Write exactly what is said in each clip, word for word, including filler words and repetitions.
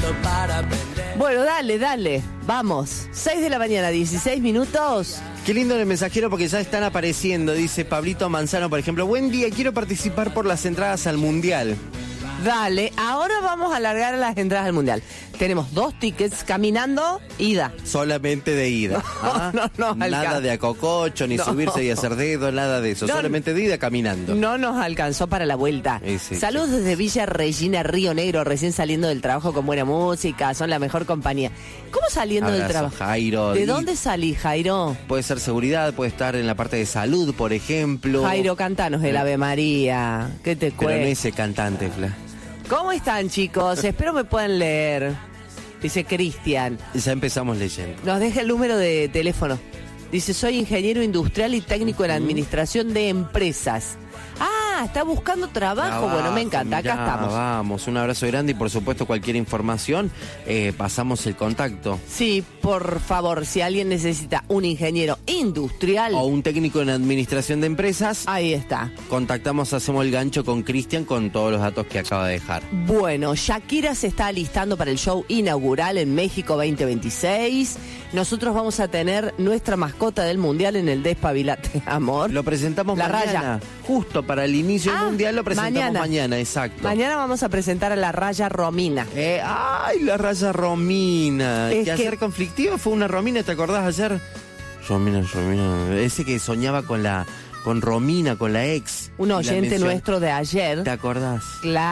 Bueno, dale, dale, vamos. seis de la mañana, dieciséis minutos. Qué lindo el mensajero porque ya están apareciendo. Dice Pablito Manzano, por ejemplo: buen día, quiero participar por las entradas al Mundial. Dale, ahora vamos a alargar las entradas al Mundial. Tenemos dos tickets caminando, ida. Solamente de ida. No, ¿Ah? no, no, Nada alcanza. de acococho, ni No. subirse y hacer dedo, nada de eso. No, Solamente de ida caminando. No nos alcanzó para la vuelta. Sí, sí, Saludos sí. desde Villa Regina, Río Negro, recién saliendo del trabajo con buena música, son la mejor compañía. ¿Cómo saliendo Abrazo, del trabajo? Jairo. ¿De Y dónde salí, Jairo? Puede ser seguridad, puede estar en la parte de salud, por ejemplo. Jairo, cantanos el Ave María. ¿Qué te Pero no cuento? ese cantante, Fla. ¿Cómo están, chicos? Espero me puedan leer. Dice Cristian. Ya empezamos leyendo. Nos deja el número de teléfono. Dice: soy ingeniero industrial y técnico en administración de empresas. Ah, está buscando trabajo. Trabajo, Bueno, me encanta. Acá mirá, estamos. Vamos, un abrazo grande y por supuesto cualquier información, eh, pasamos el contacto. Sí, por favor, si alguien necesita un ingeniero industrial, O un técnico en administración de empresas, ahí está. contactamos, hacemos el gancho con Cristian con todos los datos que acaba de dejar. Bueno, Shakira se está alistando para el show inaugural en México veinte veintiséis. Nosotros vamos a tener nuestra mascota del Mundial en el Despabilate, amor. Lo presentamos La mañana. Raya. Justo para el inicio Ah, del Mundial lo presentamos mañana. mañana, exacto. Mañana vamos a presentar a la Raya Romina. Eh, ay, la Raya Romina. Es que que- ayer conflictiva fue una Romina, ¿te acordás ayer? Romina, Romina. Ese que soñaba con la con Romina, con la ex. Un Y la oyente mencionó. nuestro de ayer, ¿Te acordás?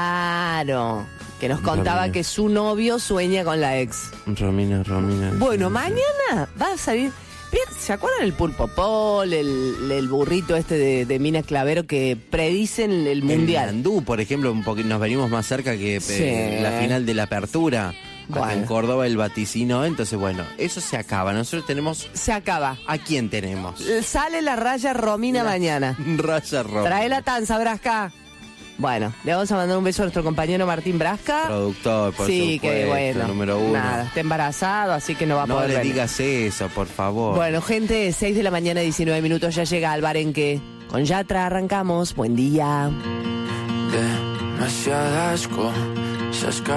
claro, que nos contaba Romina. que su novio sueña con la ex. Romina, Romina. Bueno, mañana va a salir. Bien, ¿se acuerdan el Pulpo Pol, el, el burrito este de, de Mina Clavero que predicen el El Mundial? Andú, por ejemplo, un poquito nos venimos más cerca que eh, Sí. la final de la apertura. Acá Bueno. en Córdoba el vaticino, entonces bueno, eso se acaba. Nosotros tenemos... Se acaba. ¿A quién tenemos? Sale la Raya Romina La- mañana. Raya Romina. Trae la tanza, Brasca. Bueno, le vamos a mandar un beso a nuestro compañero Martín Brasca. Productor, por sí, supuesto, que bueno. número uno. Nada, está embarazado, así que no va a No poder le venir. digas eso, por favor. Bueno, gente, seis de la mañana, diecinueve minutos, ya llega Albarenque. Con Yatra arrancamos. Buen día. Demasiadas cosas